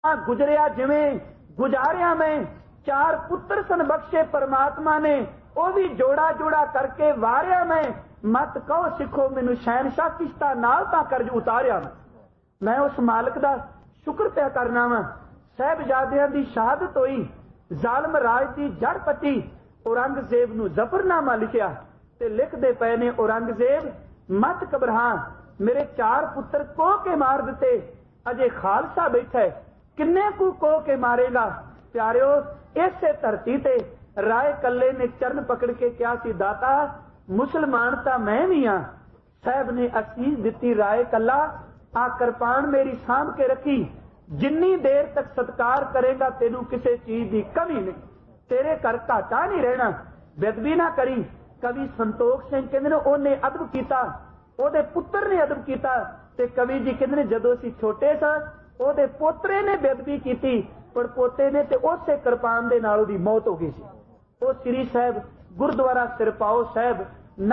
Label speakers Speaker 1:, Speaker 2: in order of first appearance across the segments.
Speaker 1: गुजरिया जिवें गुजारिया में, चार पुत्र सन बख्शे परमात्मा ने, वो भी जोड़ा जोड़ा करके वारिया में। मत कहो सिखो मैनू शहनशाह किश्ता नाल तां कर्ज उतारिया। मैं उस मालिक दा शुक्र पिया करना वा। साहिबजादियां दी शहादत होई, जालम राज दी जड़ पट्टी, औरंगजेब नू जफरनामा लिखिया ते लिखदे पए ने, औरंगजेब मत घबरा, मेरे चार पुत्र कोह के मार दिते, अजे खालसा बैठा है, किन्ने कू कोह के मारेगा। प्यारियो, इसे धरती ते राय कल्ले ने चरण पकड़ के क्या सी, दाता मुसलमान तां मैं भी हां। साहब ने असीस दिती राय कल्ला, आ कृपान मेरी सांभ के रखी, जिन्नी देर तक सत्कार करेगा तेनू किसी चीज की कमी नहीं, तेरे घर घाटा नहीं रहना, बेदबी ना करी। कवि संतोख सिंह कहंदे ने ओने अदब कीता, ओदे पुत्र ने अदब कीता, ते कवि जी कहंदे ने जदों असीं छोटे सां ओदे पोतरे ने बेदबी कीती, पर पोते ने ते उसे कृपान दे नाल ओदी मौत हो गई सी। ਉਹ ਸ੍ਰੀ ਸਾਹਿਬ ਗੁਰਦੁਆਰਾ ਸਿਰਪਾਓ ਸਾਹਿਬ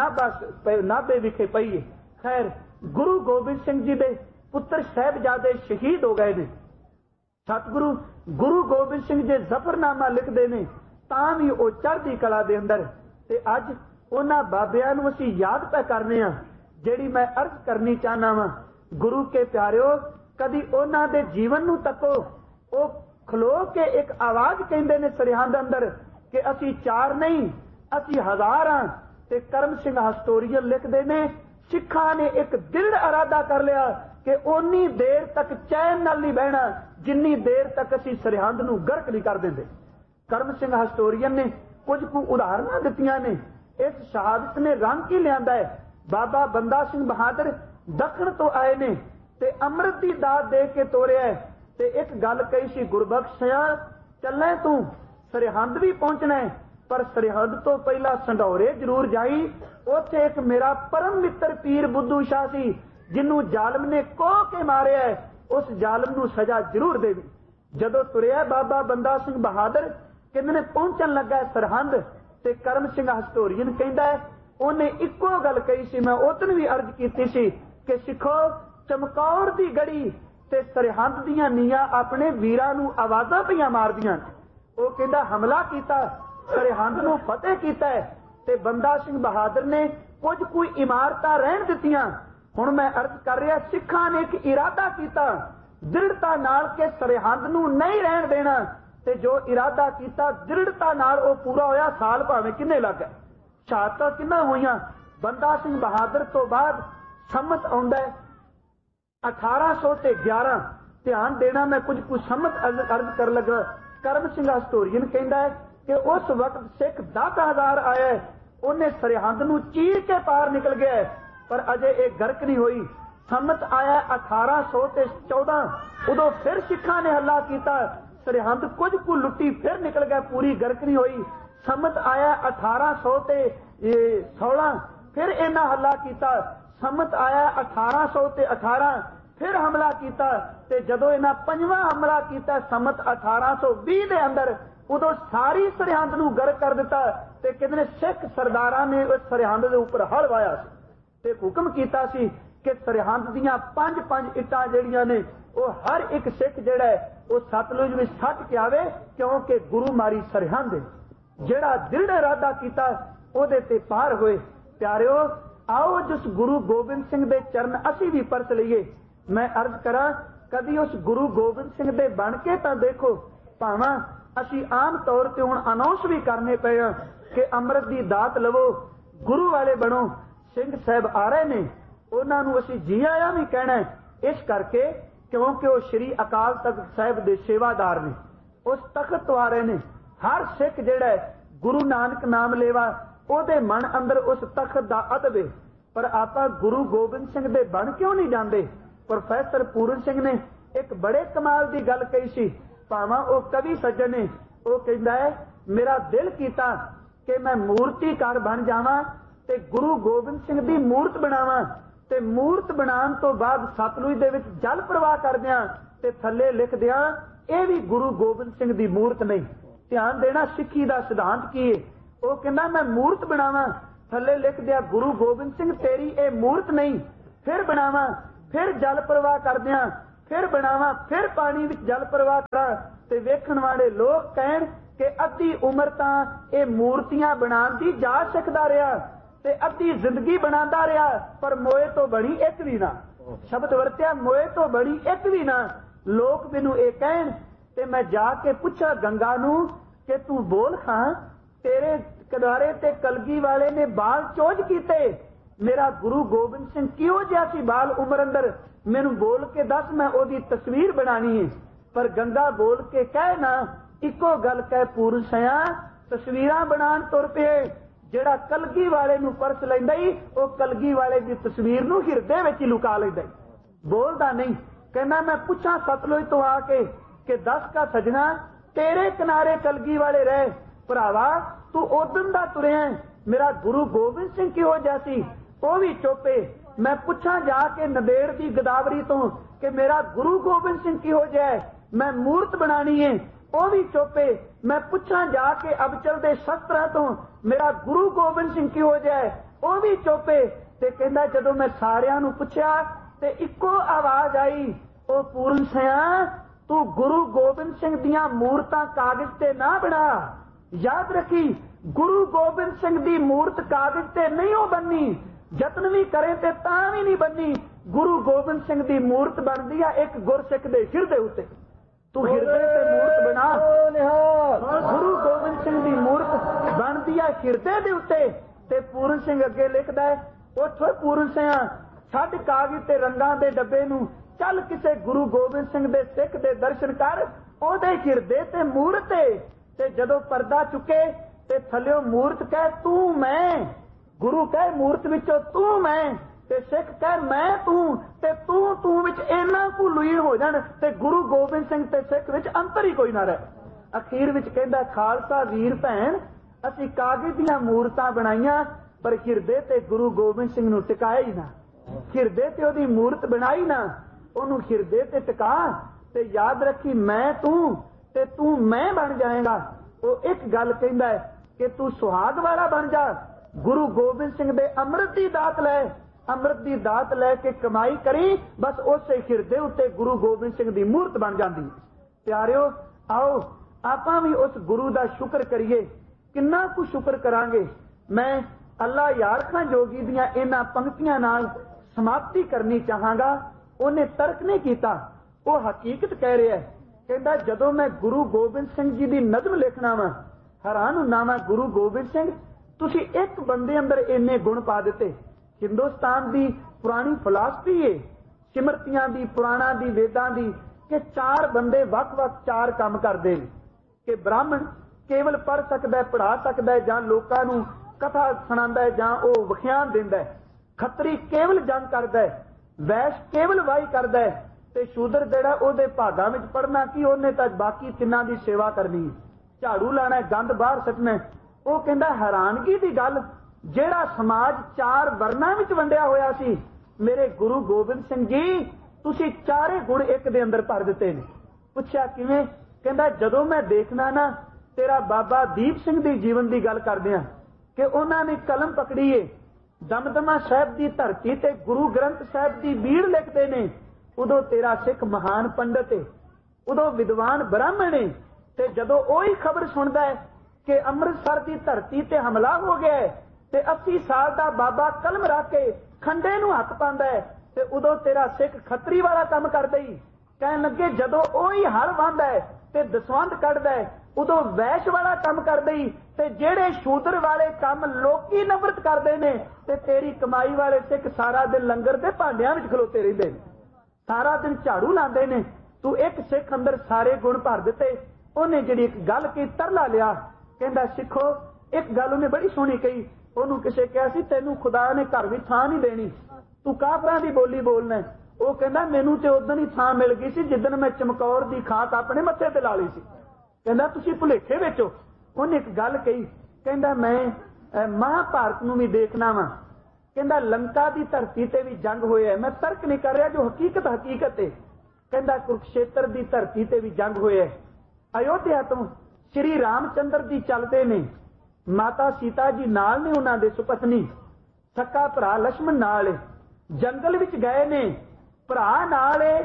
Speaker 1: ਨਾਭੇ ਵਿਖੇ ਪਈ ਹੈ। ਖੈਰ, ਗੁਰੂ ਗੋਬਿੰਦ ਸਿੰਘ ਜੀ ਦੇ ਪੁੱਤਰ ਸਾਹਿਬਜ਼ਾਦੇ ਸ਼ਹੀਦ ਹੋ ਗਏ ਨੇ। ਸਤਿਗੁਰੂ ਗੁਰੂ ਗੋਬਿੰਦ ਸਿੰਘ ਜੀ ਜ਼ਫਰਨਾਮਾ ਲਿਖਦੇ ਨੇ ਤਾਂ ਵੀ ਉਹ ਚੜ੍ਹਦੀ ਕਲਾ ਦੇ ਅੰਦਰ। ਤੇ ਅੱਜ ਉਹਨਾਂ ਬਾਬਿਆਂ ਨੂੰ ਅਸੀਂ ਯਾਦ ਪੈ ਕਰਨੇ ਆ, ਜਿਹੜੀ ਮੈਂ ਅਰਜ਼ ਕਰਨੀ ਚਾਹਨਾ ਵਾਂ। ਗੁਰੂ ਕੇ ਪਿਆਰਿਓ, ਕਦੀ ਉਹਨਾਂ ਦੇ ਜੀਵਨ ਨੂੰ ਤੱਕੋ। ਉਹ ਖਲੋ ਕੇ ਇੱਕ ਆਵਾਜ਼ ਕਹਿੰਦੇ ਨੇ ਸਰਹੰਦ ਅੰਦਰ कि असी चार नहीं असी हजार हाँ। ते करम सिंह हस्टोरियन लिखते ने, सिखा ने एक दृढ़ इरादा कर लिया कि उन्नी देर तक चैन नाल नहीं बहना जिन्नी देर तक असी सरहंद नूं गर्क नहीं कर देंदे। करम सिंह हस्टोरियन ने कुछ कु उदाहरण दित्तियां ने। इस शहादत ने रंग की लियांदा है। बाबा बंदा सिंह बहादुर दखण तो आए ने ते अमृत की दात दे के तोरिया है। ते एक गल कही सी, गुरबख्श सिया चले तू सरहंद भी पहुंचना है, पर सरहंद तो पहला संढौरे जरूर जाई। उत्थे एक मेरा परम मित्र पीर बुद्धू शाह सी, जिन्नू जालम ने कोह के मारे है, उस जालम नू सजा जरूर देवी। जदों तुरिया बाबा बंदा सिंह बहादुर किन्ने पहुंचन लगा सरहंद, ते करम सिंह हस्टोरियन कहंदा है उन्हें इक्को गल कही सी, मैं उतन भी अर्ज कीती सी कि सिखो चमकौर दी गड़ी ते सरहंद दीयां नीआं अपने वीरां नू आवाज़ां पईयां मारदियां। वो कहता हमला किया, सरहंद नूं फतेह किया है, ते बंदा सिंह बहादुर ने कुछ कोई इमारतां रहन दित्तियां। हुण मैं अर्ज कर रहा, सिखां ने एक इरादा किया दृढ़ता नाल के सरहंद नूं नहीं रहन देना, ते जो इरादा किया दृढ़ता नाल वो पूरा होया। साल भावें किन्ने लग गए, शहादतां किन्ना होईयां। बंदा सिंह बहादुर तो बाद सम्मत आउंदा है 1811। ध्यान देना, मैं कुछ सम्मत अर्ज कर लगा। करम सिंह हस्टोरियन कहता है कि उस वक्त सिख 10,000 आया, उन्हें सरहंद नूं चीर के पार निकल गया है, पर अजे एक गर्क नहीं हुई। सम्मत आया 1814, उदों फिर सिखा ने हल्ला किया, सरहंद कुछ को लुटी फिर निकल गया, पूरी गर्क नहीं हुई। सम्मत आया 1816, फिर इन्हां हल्ला किया। सम्मत आया 1818, फिर हमला किया। ते जदों इन्हां पंजवां हमला किया सम्मत 1820 दे अंदर, उदों सारी सरहंद नूं गर्क कर दिता। ते कितने सिख सरदारां ने उस सरहंद दे उपर हल वाया ते हुक्म किया सी कि सरहंद दीयां 5-5 इट्टां जिहड़ियां ने वो हर एक सिख जिहड़ा है वो सतलुज विच सੱਟ के आवे, क्योंकि गुरु मारी सरहंद है। जिहड़ा दृढ़ इरादा किया ओहदे ते पार होए। प्यारिओ, आओ जिस गुरु गोबिंद सिंह दे चरण असीं भी परस लईए। मैं अर्ज करा, कदी उस गुरु गोबिंद सिंह दे बन के तां देखो। भावां असीं आम तौर ते हुण अनाउंस भी करने पए कि अमृत दी दात लवो, गुरु वाले बनो। सिंह साहब आ रहे ने, उन्हां नूं असीं जी आया भी कहना है, इस करके क्योंकि वो श्री अकाल तख्त साहिब दे सेवादार ने, उस तख्त तो आ रहे ने। हर सिख जिहड़ा गुरु नानक नाम लेवा ओहदे मन अंदर उस तख्त दा अदब है। पर आपां गुरु गोबिंद सिंह दे बन क्यों नहीं जांदे? प्रोफैसर पूरन सिंह ने एक बड़े कमाल की गल कही सी। भावां वो कवि सज्जन ने, वो कहता है मेरा दिल कीता कि मैं मूर्तिकार बन जावां ते गुरु गोबिंद सिंह दी मूर्त बनावां, ते मूर्त बनाउण तो बाद सतलुज दे विच जल प्रवाह कर दियां ते थल्ले लिख दियां ये भी गुरु गोबिंद सिंह दी मूर्त नहीं। ध्यान देना, सिੱਖੀ ਦਾ सिद्धांत की है। वो कहना मैं मूर्त बनावां, थल्ले लिख दिया गुरु गोबिंद सिंह तेरी ये मूर्त नहीं, फिर बनावां, फिर जल प्रवाह कर दियां, फिर बनावा, फिर पानी विच जल प्रवाह करा ते वेखण वाले लोग कहण कि अद्धी उम्र तां ये मूर्तियां बनाउण दी जा सकदा रहा ते अद्धी जिंदगी बनांदा रहा, पर मोए तो बनी एक भी ना। शब्द वरत्या मोए तो बनी एक भी ना। लोग मैनू ये कहण ते मैं जाके पुछा गंगा नू कि तू बोल खां, तेरे किनारे ते कलगी वाले ने बाल चोज कीते, मेरा गुरु गोबिंद सिंह किहो जिहा सी बाल उम्र अंदर, मैनू बोल के दस, मैं ओदी तस्वीर बनानी है। पर गंगा बोल के कह ना, इको गल कह पूर्ण सया तस्वीरां बनाण तुर पे। ਜਿਹੜਾ कलगी वाले नू परस लैंदा ही, वो कलगी वाले दी तस्वीर नू हिरदे विच लुका लैंदा, बोलदा नहीं। कहना मैं पूछा सतलुज तो आके कि दस का सजना तेरे किनारे कलगी वाले रहे, भरावा तू उदन दा तुरिया, मेरा गुरु गोबिंद सिंह किहो जिहा सी, वो भी चुपे। मैं पूछा जाके नदेड़ दी गदावरी तो कि मेरा गुरु गोबिंद सिंह किहो जिहा, मैं मूर्त बनानी है, वो भी चुपे। मैं पूछा जाके अबचल दे शस्त्रां तो मेरा गुरु गोबिंद सिंह किहो जिहा, वो भी चुपे। ते कहंदा जदों मैं सारियां नू पुछया ते इक्को आवाज आई, ओ पूर्ण सिया तू गुरु गोबिंद सिंह दियां मूर्तां कागज ते ना बना। याद रखी, गुरु गोबिंद सिंह दी मूर्त कागज ते नहीं हो बननी, जतन भी करे ते तां भी नहीं बननी। गुरु गोबिंद सिंह दी मूर्त बनदी है एक गुरसिख दे हिरदे उत्ते। तू हिरदे ते मूर्त बना, गुरु गोबिंद सिंह दी मूर्त बनदी है हिरदे दे उत्ते। ते पूर्ण सिंह अगे लिखदा है, उठ पूर्ण सिंह छड्ड कागज ते रंगां दे डब्बे नू, चल किसे गुरु गोबिंद सिंह दे सिख दे दर्शन कर, ओदे हिरदे ते मूर्त ते जदों पर्दा चुके ते थल्लियों मूर्त कह तू मैं, गुरु कह मूर्त विचों तू मैं, ते सिख कह मैं तू, ते तू विच इन्ना कु लीन हो जाण ते गुरु गोबिंद सिंह ते सिख विच अंतर ही कोई ना रहे। अखीर विच कहंदा खालसा वीर भैण, असीं कागज दीयां मूर्तां बनाईयां पर हिरदे ते गुरु गोबिंद सिंह नूं टिकाया ही ना, हिरदे ते ओदी मूर्त बनाई ना, ओनू हिरदे ते टिका। ते याद रखी मैं तू ते तू मैं बन जाएगा। वो एक गल कहंदा है कि तू सुहाग वाला बन जा, गुरु गोबिंद सिंह दे अमृत दी दात लै, अमृत दी दात लैके कमाई करी, बस उस हिरदे उत्ते गुरु गोबिंद सिंह दी मूर्त बन जाती। प्यारिओ आओ आपां भी उस गुरु दा शुक्र करिए, किन्ना कु शुक्र करांगे। मैं अल्लाह यार खां जोगी दियां इन्हां पंक्तियां नाल समाप्ति करनी चाहांगा। उन्हें तर्क नहीं कीता, वो हकीकत कह रहा है। कहता जदों मैं गुरु गोबिंद सिंह जी की नज़म लिखना वा, हैरान हुंदा मैं, गुरु गोबिंद सिंह तुसी एक बंदे अंदर इन्ने गुण पा दिते। हिंदुस्तान की पुरानी फिलासफी है, सिमरतियां दी, पुराणा दी, वेदां दी, कि चार बंदे वक-वक चार काम करते हैं। कि ब्राह्मण केवल पढ़ सकता है, पढ़ा सकता है, जां लोकां नूं कथा सुणांदा है, जां वो विख्यान दिंदा है। खत्तरी केवल जंग करता है, वैश केवल वाही करता है, ते शूदर जेड़ा ओदे भागां विच पढ़ना कि ओने तां बाकी तिन्हां दी सेवा करनी है, झाड़ू लाना, गंद बाहर सटना। वो कहंदा हैरानगी दी गल, जेड़ा समाज चार वर्णां विच वंडिया होया सी, मेरे गुरु गोबिंद सिंह जी तुसी चारे गुण एक दे अंदर भर दिते ने। पुछया किवें? कहंदा जदों मैं देखना ना, तेरा बाबा दीप सिंह दी जीवन दी गल करदे आ कि उन्हां ने कलम पकड़ी है, दमदमा साहिब दी धरती ते गुरु ग्रंथ साहिब दी बीड़ लिखते ने, उदों तेरा सिख महान पंडित है, उदों विद्वान ब्राह्मण है। ते जदों ओही खबर सुनदा है कि अमृतसर की धरती ते हमला हो गया है, ते 80 साल का बाबा कलम रख के खंडे नूं हथ पांदा है, ते उदों तेरा सिख खतरी वाला काम करदा ही। कहण लगे जदों ओही हल वाहंदा है ते दसवंध कढदा है, उदों वैश वाला काम करदा ही। ते जेड़े शूदर वाले काम लोकी नफरत करदे ने, ते तेरी कमाई वाले सिख सारा दिन लंगर दे भांडियां विच खलोते रहिंदे ने, सारा दिन झाड़ू लांदे ने। तू एक सिख अंदर सारे गुण भर दिते। उन्हें जिहड़ी एक गल की तरला लिया, कहंदा सिखो एक गल उन्हें बड़ी सोहनी कही। ਉਹਨੂੰ ਕਿਸੇ ਕਿਹਾ ਸੀ ਤੈਨੂੰ ਖੁਦਾ ਨੇ ਘਰ ਵਿੱਚ ਥਾਂ ਨਹੀਂ ਦੇਣੀ, ਤੂੰ ਕਾਫਰਾਂ ਦੀ ਬੋਲੀ ਬੋਲਣਾ। ਉਹ ਕਹਿੰਦਾ ਮੈਨੂੰ ਤੇ ਉਦੋਂ ਹੀ ਥਾਂ ਮਿਲ ਗਈ ਸੀ ਜਿੱਦਣ ਮੈਂ ਚਮਕੌਰ ਦੀ ਖਾਤ ਆਪਣੇ ਮੱਥੇ ਤੇ ਲਾ ਲਈ ਸੀ। ਕਹਿੰਦਾ ਤੁਸੀਂ ਭੁਲੇਖੇ ਵਿੱਚ ਹੋ। ਉਹਨੇ ਇੱਕ ਗੱਲ ਕਹੀ, ਕਹਿੰਦਾ ਮੈਂ ਮਹਾਭਾਰਤ ਨੂੰ ਵੀ ਦੇਖਣਾ ਵਾ। ਕਹਿੰਦਾ ਲੰਕਾ ਦੀ ਧਰਤੀ ਤੇ ਵੀ ਜੰਗ ਹੋਇਆ, ਮੈਂ ਤਰਕ ਨਹੀਂ ਕਰ ਰਿਹਾ, ਜੋ ਹਕੀਕਤ ਹਕੀਕਤ ਹੈ। ਕਹਿੰਦਾ ਕੁਰੂਕਸ਼ੇਤਰ ਦੀ ਧਰਤੀ ਤੇ ਵੀ ਜੰਗ ਹੋਇਆ। ਅਯੋਧਿਆ ਤੋਂ ਸ਼੍ਰੀ ਰਾਮਚੰਦਰ ਜੀ ਚੱਲਦੇ ਨੇ, ਮਾਤਾ ਸੀਤਾ ਜੀ ਨਾਲ ਨੇ, ਉਹਨਾਂ ਦੇ ਸੁਪਤਨੀ, ਸਕਾ ਭਰਾ ਲక్ష్మణ ਨਾਲ, ਜੰਗਲ ਵਿੱਚ ਗਏ ਨੇ, ਭਰਾ ਨਾਲ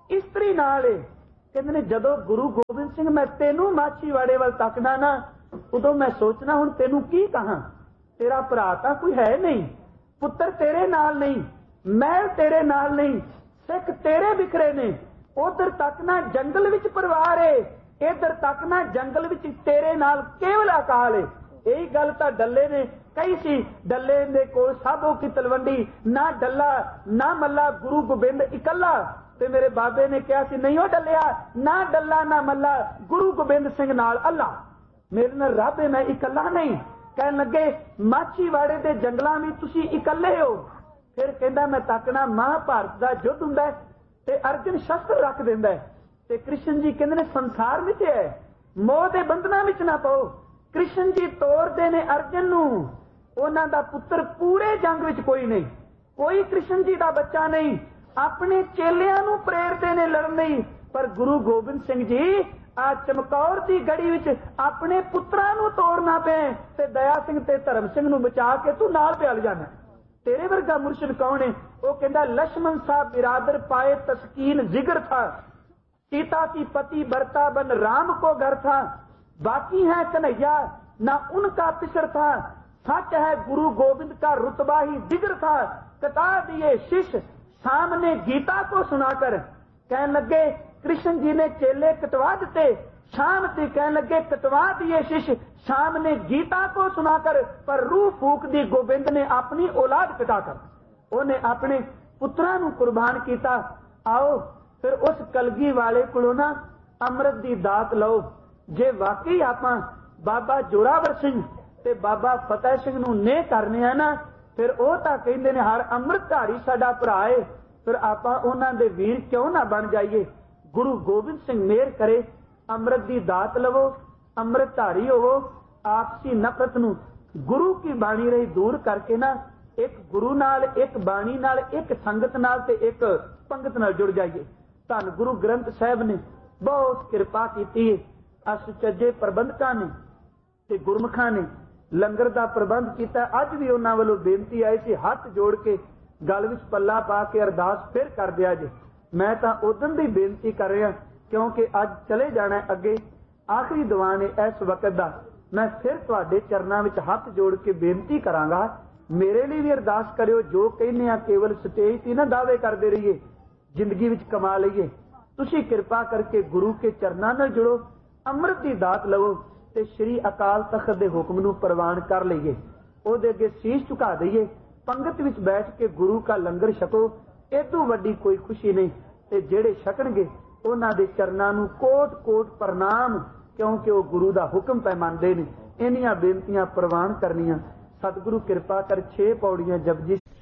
Speaker 1: ਇਸਤਰੀ ਨਾਲ ਏ। ਕਹਿੰਦੇ ਨੇ ਜਦੋਂ ਗੁਰੂ ਗੋਬਿੰਦ ਸਿੰਘ ਮੈਂ ਤੈਨੂੰ ਮਾਛੀਵਾੜੇ ਵੱਲ ਤੱਕਦਾ ਨਾ, ਉਦੋਂ ਮੈਂ ਸੋਚਣਾ ਹੁਣ ਤੈਨੂੰ ਕੀ ਕਹਾਂ। ਤੇਰਾ ਭਰਾ ਤਾਂ ਕੋਈ ਹੈ ਨਹੀਂ, ਪੁੱਤਰ ਤੇਰੇ ਨਾਲ ਨਹੀਂ, ਮਹਿਲ ਤੇਰੇ ਨਾਲ ਨਹੀਂ, ਸਿੱਖ ਤੇਰੇ ਬਿਖਰੇ ਨੇ। ਉਧਰ ਤੱਕ ਨਾ ਜੰਗਲ ਵਿੱਚ ਪਰਿਵਾਰ ਏ, ਇਧਰ ਤੱਕ ਨਾ ਜੰਗਲ ਵਿੱਚ ਤੇਰੇ ਨਾਲ ਕੇਵਲ ਅਕਾਲ ਏ। ਇਹੀ ਗੱਲ ਤਾਂ ਡੱਲੇ ਨੇ ਕਹੀ ਸੀ। ਡੱਲੇ ਦੇ ਕੋਲ ਸਾਬੋ ਕੀ ਤਲਵੰਡੀ, ਨਾ ਡੱਲਾ ਨਾ ਮੱਲਾ, ਗੁਰੂ ਗੋਬਿੰਦ ਇਕੱਲਾ। ਤੇ ਮੇਰੇ ਬਾਬੇ ਨੇ ਕਿਹਾ ਸੀ ਨਹੀਂ ਉਹ ਡੱਲਿਆ, ਨਾ ਡੱਲਾ ਨਾ ਮੱਲਾ, ਗੁਰੂ ਗੋਬਿੰਦ ਸਿੰਘ ਨਾਲ ਅੱਲਾ। ਮੇਰੇ ਨਾਲ ਰੱਬ ਹੈ, ਮੈਂ ਇਕੱਲਾ ਨਹੀਂ। ਕਹਿਣ ਲੱਗੇ ਮਾਛੀਵਾੜੇ ਦੇ ਜੰਗਲਾਂ ਵਿੱਚ ਤੁਸੀਂ ਇਕੱਲੇ ਹੋ। ਫਿਰ ਕਹਿੰਦਾ ਮੈਂ ਤੱਕਣਾ ਮਹਾਭਾਰਤ ਦਾ ਯੁੱਧ ਹੁੰਦਾ ਤੇ ਅਰਜਨ ਸ਼ਸਤਰ ਰੱਖ ਦਿੰਦਾ ਤੇ ਕ੍ਰਿਸ਼ਨ ਜੀ ਕਹਿੰਦੇ ਨੇ ਸੰਸਾਰ ਵਿੱਚ ਹੈ, ਮੋਹ ਦੇ ਬੰਧਨਾਂ ਵਿੱਚ ਨਾ ਪਾਓ। ਕ੍ਰਿਸ਼ਨ ਜੀ ਤੋਰਦੇ ਨੇ ਅਰਜਨ ਨੂੰ, ਉਹਨਾਂ ਦਾ ਪੁੱਤਰ ਪੂਰੇ ਜੰਗ ਵਿੱਚ ਕੋਈ ਨਹੀਂ, ਕੋਈ ਕ੍ਰਿਸ਼ਨ ਜੀ ਦਾ ਬੱਚਾ ਨਹੀਂ। ਆਪਣੇ ਚੇਲਿਆਂ ਨੂੰ ਪ੍ਰੇਰਦੇ ਨੇ ਲੜਨ ਲਈ, ਪਰ ਗੁਰੂ ਗੋਬਿੰਦ ਸਿੰਘ ਜੀ ਆ ਚਮਕੌਰ ਦੀ ਗੜੀ ਵਿੱਚ ਆਪਣੇ ਪੁੱਤਰਾਂ ਨੂੰ ਤੋੜਨਾ ਪਏ ਤੇ ਦਇਆ ਸਿੰਘ ਤੇ ਧਰਮ ਸਿੰਘ ਨੂੰ ਬਚਾ ਕੇ ਤੂੰ ਨਾਲ ਪਿਆ ਜਾਣਾ। तेरे वर्गा मुर्शिद कौन है? वो कहता लक्ष्मण साहब बिरादर पाए तस्कीन जिगर था, सीता की पति बरता बन राम को घर था, बाकी है कन्हैया ना उनका पिसर था, सच है गुरु गोविंद का रुतबा ही दिगर था। कटा दिए शिष्य सामने गीता को सुनाकर, कहने लगे कृष्ण जी ने चेले कटवा दिते, शाम से कहने लगे कटवा दिए शिष्य शाम ने गीता को सुनाकर, पर रूह फूक दी गोबिंद ने अपनी औलाद कटाकर, उन्हें अपने पुत्रां नूं कुर्बान किया। आओ फिर उस कलगी वाले कोलों ना अमृत दी दात लो। जे वाकई आपां बाबा जोरावर सिंह ते बाबा फतेह सिंह नूं ने करने आ ना, फिर वो तां कहिंदे ने हर अमृतधारी साडा भरा है, फिर आपां उन्हां दे वीर क्यों ना बन जाइए। गुरु गोबिंद सिंह मेहर करे, अमृत दी दात लवो, अमृतधारी होवो, आपसी नफरत नूं गुरु की बाणी रही दूर करके ना एक गुरु नाल, एक बाणी नाल, एक संगत नाल ते एक पंगत नाल जुड़ जाइए। धन गुरु ग्रंथ साहिब ने बहुत कृपा की। अचजे प्रबंधकां ने ते गुरमुखां ने लंगर दा प्रबंध किया। अज भी उन्हां वल्लों बेनती आई सी, हथ जोड़ के गल विच पल्ला पा के अरदास फिर कर दिया जे। मैं तां उदन दी बेनती कर रहा क्योंकि अज चले जाना अगे, आखिरी दुआ ने इस वक्त दा। मैं फिर तुहाडे चरनां विच हथ जोड़ के बेनती करांगा, मेरे लिए भी अरदास करियो। जो कहने आ केवल स्टेज ते ना दावे करदे रहिए, जिंदगी विच कमा लईए। तुसीं कृपा करके गुरु के चरनां नाल जुड़ो, अमृत दी दात लवो ते श्री अकाल तख्त दे हुक्म नूं प्रवान कर लईए। ओहदे अगे शीश झुका दईए, पंगत विच बैठ के गुरु का लंगर छको। इदों वड्डी कोई खुशी नहीं। ते जेड़े छकणगे उन्हां दे चरनां नूं कोट कोट प्रणाम, क्योंकि वो गुरु दा हुक्म पै मनदे ने। इन्हियां बेनतियां प्रवान करनियां। सतगुरु कृपा कर 6 पौड़ियां जपजी